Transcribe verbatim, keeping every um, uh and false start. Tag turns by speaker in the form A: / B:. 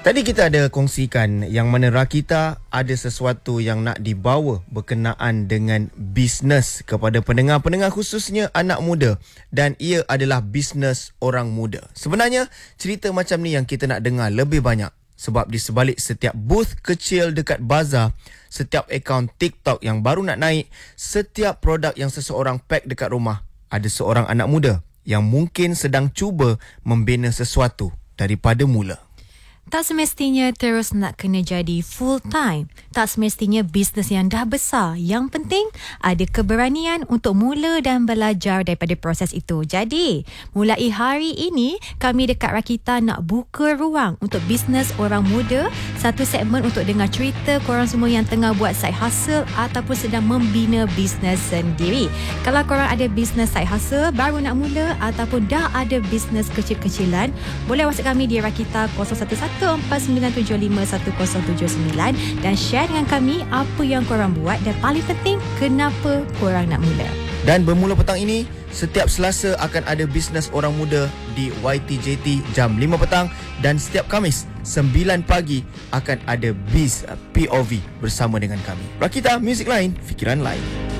A: Tadi kita ada kongsikan yang mana Rakita ada sesuatu yang nak dibawa berkenaan dengan bisnes kepada pendengar-pendengar, khususnya anak muda, dan ia adalah bisnes orang muda. Sebenarnya cerita macam ni yang kita nak dengar lebih banyak, sebab di sebalik setiap booth kecil dekat bazar, setiap akaun TikTok yang baru nak naik, setiap produk yang seseorang pack dekat rumah, ada seorang anak muda yang mungkin sedang cuba membina sesuatu daripada mula.
B: Tak semestinya terus nak kena jadi full time. Tak semestinya bisnes yang dah besar. Yang penting ada keberanian untuk mula dan belajar daripada proses itu. Jadi, mulai hari ini kami dekat Rakita nak buka ruang untuk bisnes orang muda. Satu segmen untuk dengar cerita korang semua yang tengah buat side hustle ataupun sedang membina bisnes sendiri. Kalau korang ada bisnes side hustle baru nak mula ataupun dah ada bisnes kecil-kecilan, boleh WhatsApp kami di Rakita kosong satu satu empat sembilan tujuh lima satu kosong tujuh sembilan dan share dengan kami apa yang korang buat dan paling penting kenapa korang nak mula.
A: Dan bermula petang ini, setiap Selasa akan ada bisnes orang muda di Y T J T jam lima petang, dan setiap Khamis sembilan pagi akan ada Biz P O V bersama dengan kami. Rakita, muzik lain, fikiran lain.